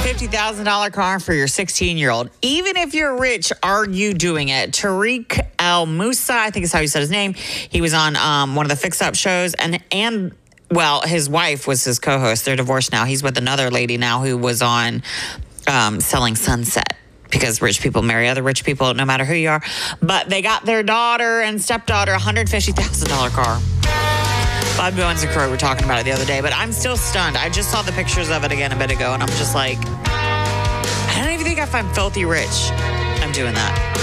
$150,000 car for your 16-year-old. Even if you're rich, are you doing it? Tariq El Moussa, I think is how you said his name. He was on one of the Fix Up shows, and well, his wife was his co-host. They're divorced now. He's with another lady now who was on Selling Sunset, because rich people marry other rich people, no matter who you are. But they got their daughter and stepdaughter a $150,000 car. Bobby Owens and Crow were talking about it the other day, but I'm still stunned. I just saw the pictures of it again a bit ago, and I'm just like, I don't even think if I'm filthy rich, I'm doing that.